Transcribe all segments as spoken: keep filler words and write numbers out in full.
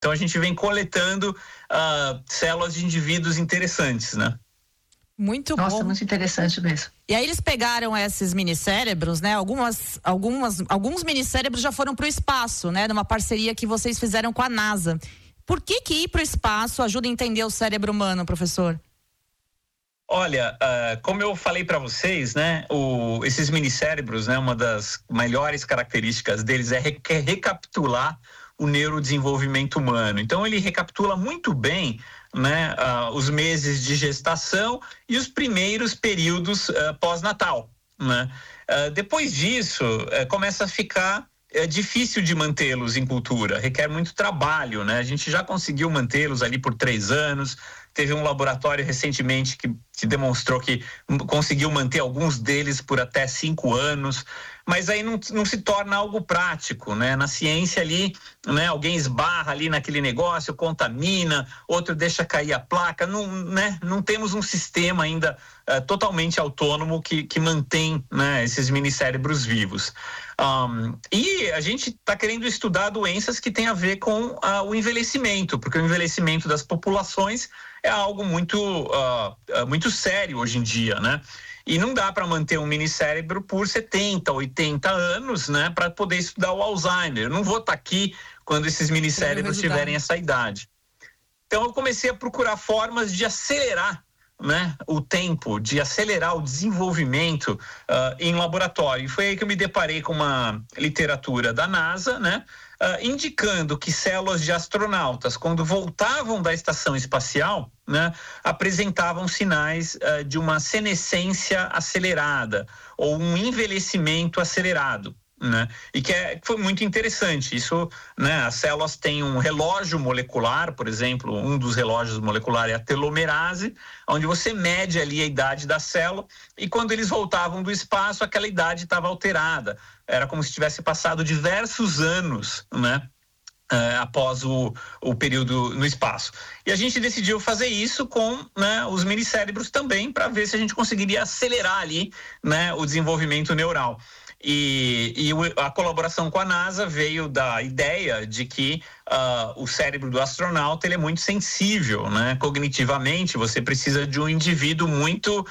Então a gente vem coletando uh, células de indivíduos interessantes, né? Muito Nossa, bom. muito interessante mesmo. E aí eles pegaram esses minicérebros, né? Algumas, algumas, alguns minicérebros já foram para o espaço, né? Numa parceria que vocês fizeram com a NASA. Por que que ir para o espaço ajuda a entender o cérebro humano, professor? Olha, uh, como eu falei para vocês, né? O, esses minicérebros, né? Uma das melhores características deles é re, é recapitular o neurodesenvolvimento humano. Então ele recapitula muito bem, né, uh, os meses de gestação e os primeiros períodos uh, pós-natal, né? Uh, depois disso, uh, começa a ficar uh, difícil de mantê-los em cultura, requer muito trabalho, né? A gente já conseguiu mantê-los ali por três anos, teve um laboratório recentemente que, que demonstrou que conseguiu manter alguns deles por até cinco anos, mas aí não, não se torna algo prático, né? Na ciência ali, né? Alguém esbarra ali naquele negócio, contamina, outro deixa cair a placa, não, né? Não temos um sistema ainda uh, totalmente autônomo que, que mantém, né? Esses minicérebros vivos. Um, e a gente está querendo estudar doenças que têm a ver com uh, o envelhecimento, porque o envelhecimento das populações é algo muito, uh, uh, muito sério hoje em dia, né? E não dá para manter um minicérebro por setenta, oitenta anos, né? Para poder estudar o Alzheimer. Eu não vou estar tá aqui quando esses minicérebros tiverem essa idade. Então eu comecei a procurar formas de acelerar, né, o tempo, de acelerar o desenvolvimento uh, em laboratório. E foi aí que eu me deparei com uma literatura da NASA, né? Uh, indicando que células de astronautas, quando voltavam da estação espacial, né, apresentavam sinais uh, de uma senescência acelerada ou um envelhecimento acelerado, né? E que, é, que foi muito interessante. Isso, né, as células têm um relógio molecular, por exemplo, um dos relógios moleculares é a telomerase, onde você mede ali a idade da célula, e quando eles voltavam do espaço, aquela idade estava alterada. Era como se tivesse passado diversos anos, né? Uh, após o, o período no espaço. E a gente decidiu fazer isso com, né, os minicérebros também, para ver se a gente conseguiria acelerar ali, né, o desenvolvimento neural. E, e a colaboração com a NASA veio da ideia de que uh, o cérebro do astronauta ele é muito sensível, né? Cognitivamente, você precisa de um indivíduo muito, uh,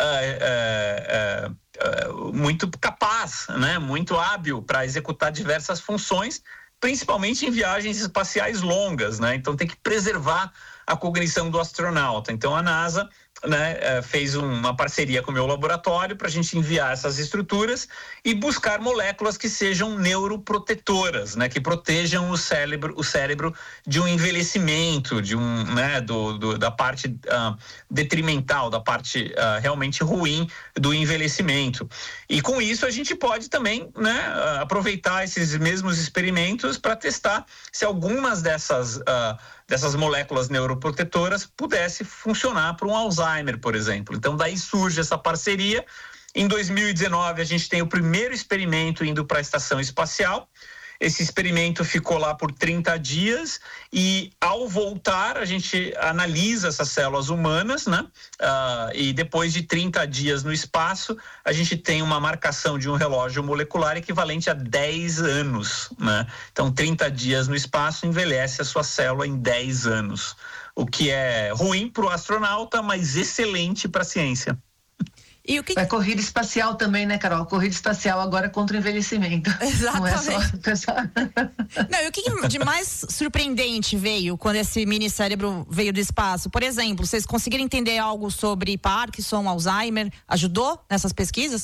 uh, uh, uh, muito capaz, né? Muito hábil para executar diversas funções, principalmente em viagens espaciais longas, né? Então tem que preservar a cognição do astronauta. Então a NASA, né, fez uma parceria com o meu laboratório para a gente enviar essas estruturas e buscar moléculas que sejam neuroprotetoras, né, que protejam o cérebro, o cérebro de um envelhecimento, de um, né, do, do, da parte uh, detrimental, da parte uh, realmente ruim do envelhecimento. E com isso a gente pode também, né, aproveitar esses mesmos experimentos para testar se algumas dessas uh, dessas moléculas neuroprotetoras pudesse funcionar para um Alzheimer, por exemplo. Então daí surge essa parceria. Em dois mil e dezenove a gente tem o primeiro experimento indo para a estação espacial. Esse experimento ficou lá por trinta dias e ao voltar a gente analisa essas células humanas, né? Uh, e depois de trinta dias no espaço, a gente tem uma marcação de um relógio molecular equivalente a dez anos, né? Então, trinta dias no espaço envelhece a sua célula em dez anos, o que é ruim para o astronauta, mas excelente para a ciência. E o que... É corrida espacial também, né, Carol? Corrida espacial agora contra o envelhecimento. Exatamente. Não é só pessoal... Não, e o que de mais surpreendente veio quando esse minicérebro veio do espaço? Por exemplo, vocês conseguiram entender algo sobre Parkinson, Alzheimer? Ajudou nessas pesquisas?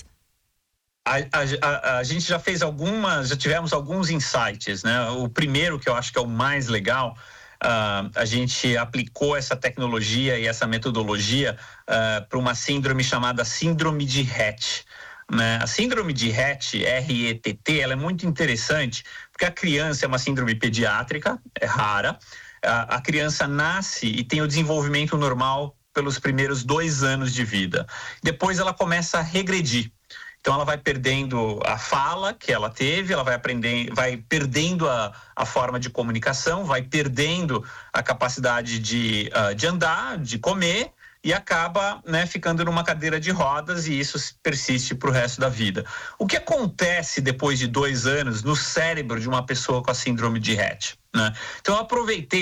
A, a, a, a gente já fez algumas, já tivemos alguns insights, né? O primeiro, que eu acho que é o mais legal, Uh, a gente aplicou essa tecnologia e essa metodologia uh, para uma síndrome chamada síndrome de Rett, né? A síndrome de Rett, R E T T, ela é muito interessante porque a criança é uma síndrome pediátrica, é rara, uh, a criança nasce e tem o desenvolvimento normal pelos primeiros dois anos de vida, depois ela começa a regredir. Então ela vai perdendo a fala que ela teve, ela vai aprendendo, vai perdendo a, a forma de comunicação, vai perdendo a capacidade de, uh, de andar, de comer e acaba, né, ficando numa cadeira de rodas e isso persiste para o resto da vida. O que acontece depois de dois anos no cérebro de uma pessoa com a síndrome de Rett, né? Então eu aproveitei